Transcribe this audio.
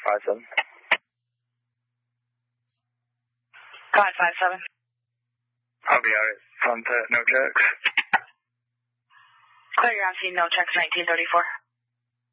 57. Cod 57. I'll be alright. Contact, no checks. Clear, you're on scene, no checks, 1934.